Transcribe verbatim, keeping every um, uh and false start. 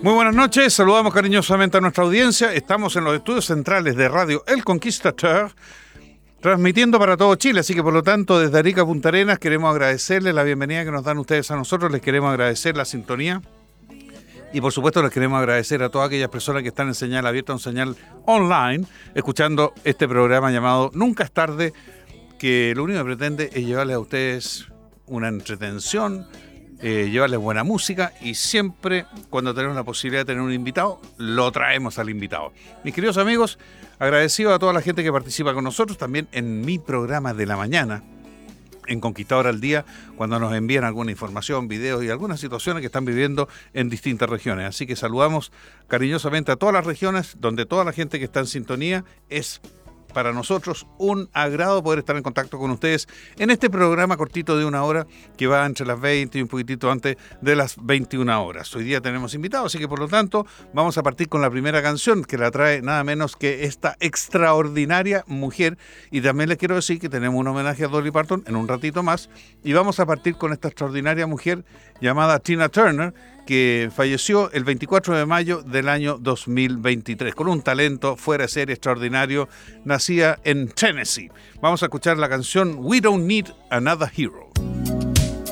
Muy buenas noches, saludamos cariñosamente a nuestra audiencia. Estamos en los estudios centrales de Radio El Conquistador, transmitiendo para todo Chile, así que por lo tanto desde Arica a Punta Arenas queremos agradecerles la bienvenida que nos dan ustedes a nosotros, les queremos agradecer la sintonía y por supuesto les queremos agradecer a todas aquellas personas que están en señal abierta, en señal online, escuchando este programa llamado Nunca es tarde, que lo único que pretende es llevarles a ustedes una entretención, eh, llevarles buena música y siempre cuando tenemos la posibilidad de tener un invitado, lo traemos al invitado. Mis queridos amigos, agradecido a toda la gente que participa con nosotros, también en mi programa de la mañana, en Conquistador al Día, cuando nos envían alguna información, videos y algunas situaciones que están viviendo en distintas regiones. Así que saludamos cariñosamente a todas las regiones, donde toda la gente que está en sintonía. Es para nosotros un agrado poder estar en contacto con ustedes en este programa cortito de una hora que va entre las veinte y un poquitito antes de las veintiuna horas. Hoy día tenemos invitados, así que por lo tanto vamos a partir con la primera canción que la trae nada menos que esta extraordinaria mujer. Y también les quiero decir que tenemos un homenaje a Dolly Parton en un ratito más y vamos a partir con esta extraordinaria mujer llamada Tina Turner, que falleció el veinticuatro de mayo del año dos mil veintitrés, con un talento fuera de serie extraordinario, nacida en Tennessee. Vamos a escuchar la canción We Don't Need Another Hero.